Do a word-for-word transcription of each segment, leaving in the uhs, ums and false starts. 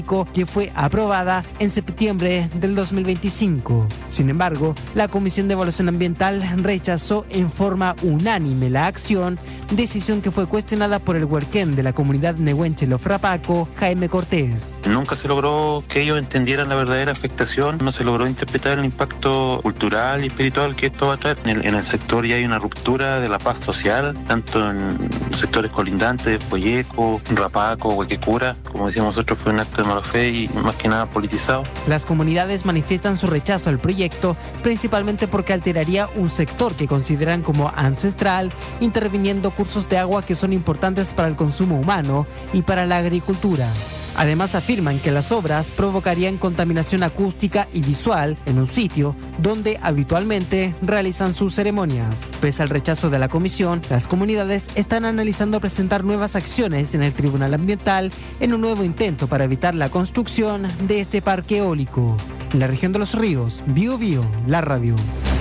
que fue aprobada en septiembre del dos mil veinticinco. Sin embargo, la Comisión de Evaluación Ambiental rechazó en forma unánime la acción, decisión que fue cuestionada por el huerquén de la comunidad nehuenche Los Frapaco, Jaime Cortés. Nunca se logró que ellos entendieran la verdadera afectación, no se logró interpretar el impacto cultural y espiritual que esto va a traer. En el, en el sector ya hay una ruptura de la paz social, tanto en sectores colindantes, Poyeco, Rapaco, Huequecura, como decíamos nosotros, fue un acto de mala fe y más que nada politizado. Las comunidades manifiestan su rechazo al proyecto, principalmente porque alteraría un sector que consideran como ancestral, interviniendo cursos de agua que son importantes para el consumo humano y para la agricultura. Además afirman que las obras provocarían contaminación acústica y visual en un sitio donde habitualmente realizan sus ceremonias. Pese al rechazo de la comisión, las comunidades están analizando presentar nuevas acciones en el Tribunal Ambiental en un nuevo intento para evitar la construcción de este parque eólico. En la región de Los Ríos, Bio Bio, la radio.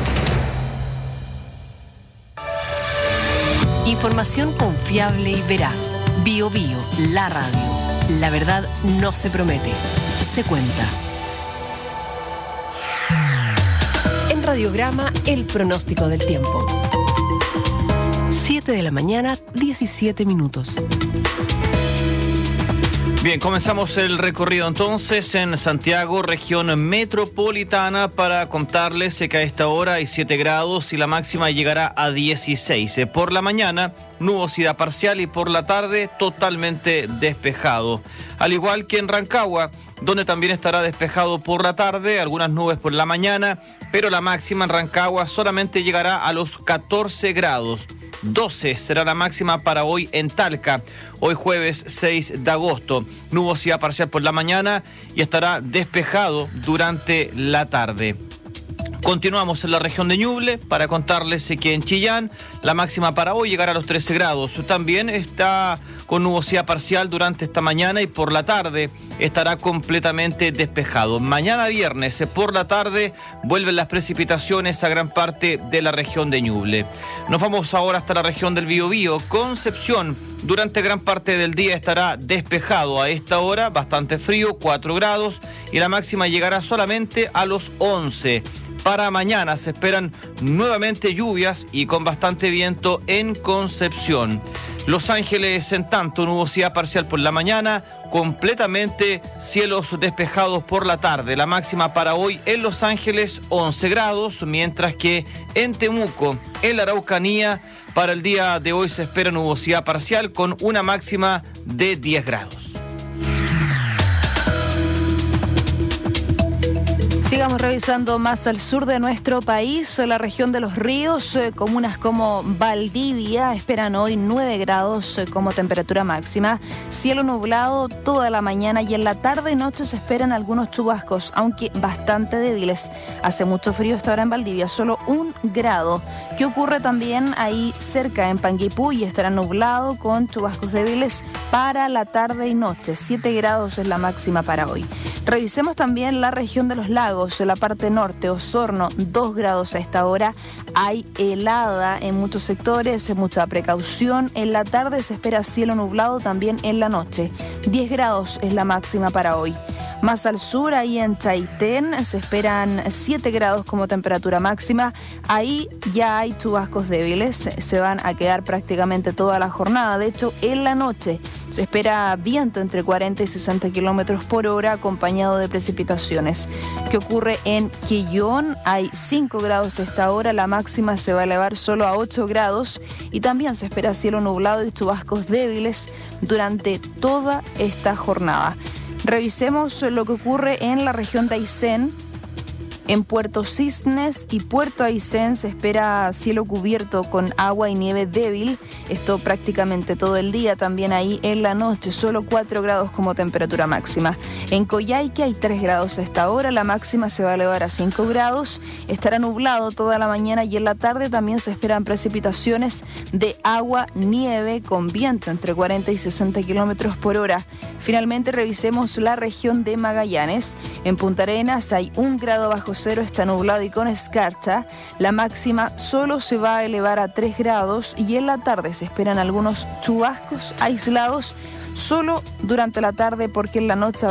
Información confiable y veraz. Bio Bio, la radio. La verdad no se promete, se cuenta. En Radiograma, el pronóstico del tiempo. siete de la mañana, diecisiete minutos. Bien, comenzamos el recorrido entonces en Santiago, región metropolitana, para contarles que a esta hora hay siete grados y la máxima llegará a dieciséis. Por la mañana, nubosidad parcial y por la tarde totalmente despejado. Al igual que en Rancagua, donde también estará despejado por la tarde, algunas nubes por la mañana, pero la máxima en Rancagua solamente llegará a los catorce grados. doce será la máxima para hoy en Talca, hoy jueves seis de agosto. Nubosidad parcial por la mañana y estará despejado durante la tarde. Continuamos en la región de Ñuble para contarles que en Chillán la máxima para hoy llegará a los trece grados. También está con nubosidad parcial durante esta mañana y por la tarde estará completamente despejado. Mañana viernes por la tarde vuelven las precipitaciones a gran parte de la región de Ñuble. Nos vamos ahora hasta la región del Biobío. Concepción, durante gran parte del día estará despejado. A esta hora bastante frío, cuatro grados, y la máxima llegará solamente a los once. Para mañana se esperan nuevamente lluvias y con bastante viento en Concepción. Los Ángeles, en tanto, nubosidad parcial por la mañana, completamente cielos despejados por la tarde. La máxima para hoy en Los Ángeles, once grados, mientras que en Temuco, en la Araucanía, para el día de hoy se espera nubosidad parcial con una máxima de diez grados. Sigamos revisando más al sur de nuestro país, la región de Los Ríos, eh, comunas como Valdivia esperan hoy nueve grados eh, como temperatura máxima, cielo nublado toda la mañana y en la tarde y noche se esperan algunos chubascos, aunque bastante débiles. Hace mucho frío esta hora en Valdivia, solo un grado. ¿Qué ocurre también ahí cerca en Panguipulli? Estará nublado con chubascos débiles para la tarde y noche, siete grados es la máxima para hoy. Revisemos también la región de los lagos. En la parte norte, Osorno, dos grados a esta hora. Hay helada en muchos sectores, mucha precaución. En la tarde se espera cielo nublado, también en la noche. diez grados es la máxima para hoy. Más al sur, ahí en Chaitén, se esperan siete grados como temperatura máxima. Ahí ya hay chubascos débiles, se van a quedar prácticamente toda la jornada. De hecho, en la noche se espera viento entre cuarenta y sesenta kilómetros por hora, acompañado de precipitaciones. ¿Qué ocurre en Quillón? Hay cinco grados a esta hora, la máxima se va a elevar solo a ocho grados y también se espera cielo nublado y chubascos débiles durante toda esta jornada. Revisemos lo que ocurre en la región de Aysén. En Puerto Cisnes y Puerto Aysén se espera cielo cubierto con agua y nieve débil. Esto prácticamente todo el día, también ahí en la noche, solo cuatro grados como temperatura máxima. En Coyhaique hay tres grados a esta hora, la máxima se va a elevar a cinco grados. Estará nublado toda la mañana y en la tarde también se esperan precipitaciones de agua, nieve con viento entre cuarenta y sesenta kilómetros por hora. Finalmente revisemos la región de Magallanes. En Punta Arenas hay un grado bajo cero, está nublado y con escarcha. La máxima solo se va a elevar a tres grados y en la tarde se esperan algunos chubascos aislados solo durante la tarde porque en la noche